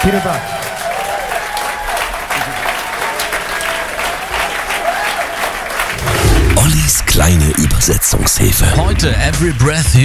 Vielen Dank. Ollis kleine Übersetzungshilfe. Heute Every Breath